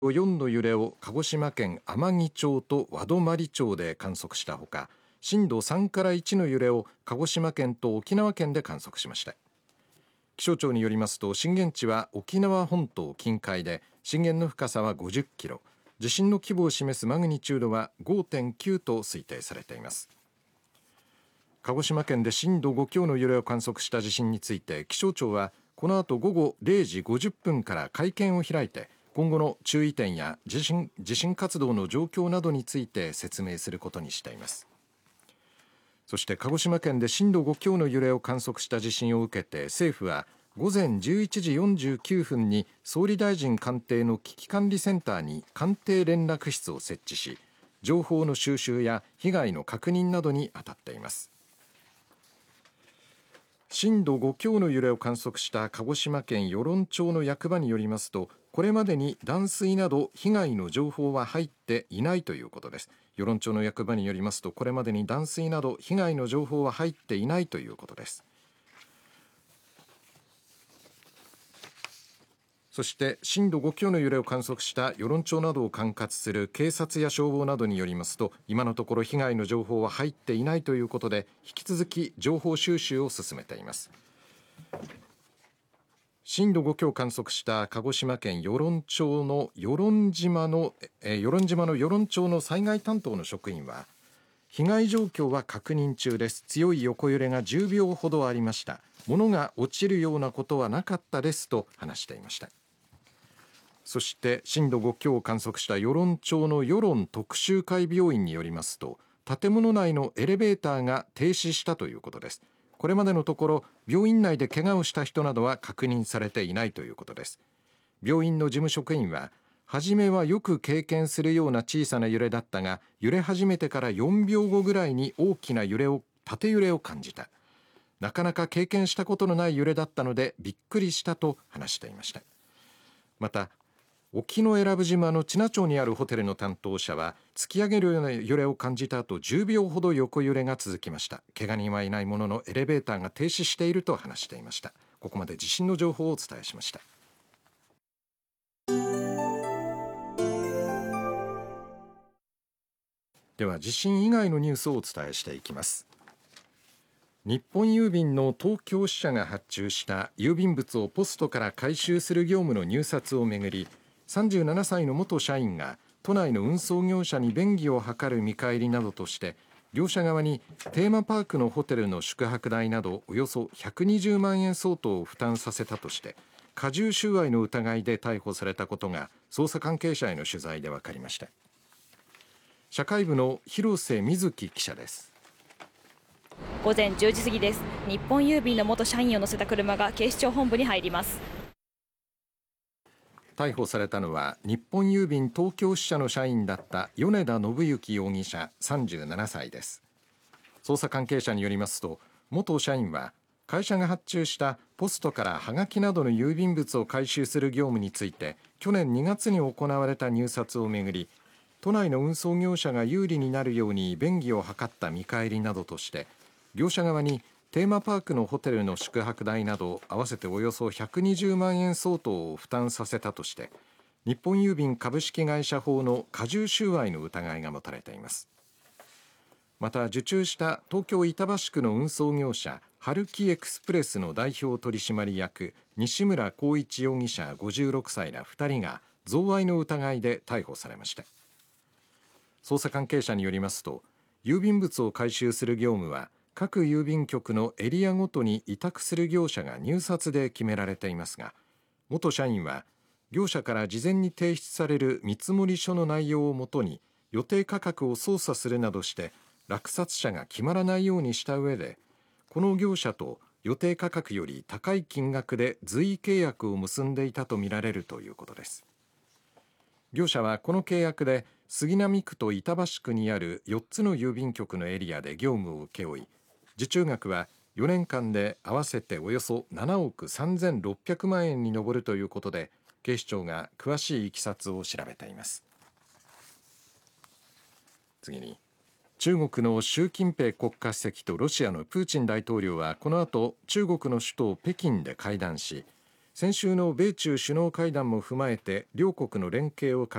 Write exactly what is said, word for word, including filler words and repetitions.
よんの揺れを鹿児島県天城町と和泊町で観測したほか、震度さんからいちの揺れを鹿児島県と沖縄県で観測しました。気象庁によりますと、震源地は沖縄本島近海で、震源の深さはごじゅっキロ、地震の規模を示すマグニチュードは ごてんきゅう と推定されています。鹿児島県で震度ご強の揺れを観測した地震について、気象庁はこの後午後れいじごじゅっぷんから会見を開いて、今後の注意点や地震、地震活動の状況などについて説明することにしています。そして鹿児島県で震度ご強の揺れを観測した地震を受けて、政府は午前じゅういちじよんじゅうきゅうふんに総理大臣官邸の危機管理センターに官邸連絡室を設置し、情報の収集や被害の確認などに当たっています。震度ご強の揺れを観測した鹿児島県与論町の役場によりますと、これまでに断水など被害の情報は入っていないということです。与論町の役場によりますと、これまでに断水など被害の情報は入っていないということです。そして震度ご強の揺れを観測した与論町などを管轄する警察や消防などによりますと、今のところ被害の情報は入っていないということで、引き続き情報収集を進めています。震度ご強を観測した鹿児島県与論町の与論島の、えー、与論島の与論町の災害担当の職員は、被害状況は確認中です。強い横揺れがじゅうびょうほどありました。物が落ちるようなことはなかったですと話していました。そして震度ご強を観測した与論町の与論徳洲会病院によりますと、建物内のエレベーターが停止したということです。これまでのところ病院内で怪我をした人などは確認されていないということです。病院の事務職員は、初めはよく経験するような小さな揺れだったが、揺れ始めてからよんびょうごぐらいに大きな揺れを縦揺れを感じた。なかなか経験したことのない揺れだったのでびっくりしたと話していました。また沖永良部島の知名町にあるホテルの担当者は、突き上げるような揺れを感じた後じゅうびょうほど横揺れが続きました。怪我人はいないもののエレベーターが停止していると話していました。ここまで地震の情報をお伝えしました。では地震以外のニュースをお伝えしていきます。日本郵便の東京支社が発注した郵便物をポストから回収する業務の入札をめぐり、さんじゅうななさいの元社員が都内の運送業者に便宜を図る見返りなどとして、業者側にテーマパークのホテルの宿泊代などおよそひゃくにじゅうまんえん相当を負担させたとして加重収賄の疑いで逮捕されたことが捜査関係者への取材で分かりました。社会部の広瀬瑞希記者です。 午前じゅうじ過ぎです。日本郵便の元社員を乗せた車が警視庁本部に入ります。 逮捕されたのは日本郵便東京支社の社員だった米田信之容疑者さんじゅうななさいです。捜査関係者によりますと、元社員は会社が発注したポストからはがきなどの郵便物を回収する業務について、去年にがつに行われた入札をめぐり、都内の運送業者が有利になるように便宜を図った見返りなどとして業者側にテーマパークのホテルの宿泊代など合わせておよそひゃくにじゅうまんえん相当を負担させたとして、日本郵便株式会社法の加重収賄の疑いが持たれています。また受注した東京板橋区の運送業者春木エクスプレスの代表取締役西村光一容疑者ごじゅうろくさいらふたりが贈賄の疑いで逮捕されました。捜査関係者によりますと、郵便物を回収する業務は各郵便局のエリアごとに委託する業者が入札で決められていますが、元社員は業者から事前に提出される見積書の内容をもとに予定価格を操作するなどして落札者が決まらないようにした上で、この業者と予定価格より高い金額で随意契約を結んでいたとみられるということです。業者はこの契約で杉並区と板橋区にあるよっつの郵便局のエリアで業務を請け負い、受注額はよねんかんで合わせておよそななおくさんぜんろっぴゃくまんえんに上るということで、警視庁が詳しいいきさつを調べています。次に、中国の習近平国家主席とロシアのプーチン大統領はこの後中国の首都北京で会談し、先週の米中首脳会談も踏まえて両国の連携を